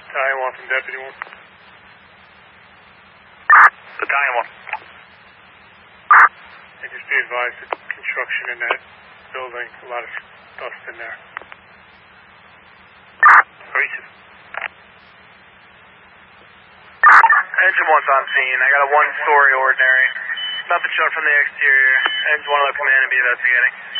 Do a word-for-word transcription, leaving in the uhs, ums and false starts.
Battalion one from Deputy one. Battalion one. And just be advised that construction in that building, a lot of dust in there. Great. Engine one's on scene. I got a one-story ordinary. Nothing shown from the exterior. Engine one will come in and be investigating.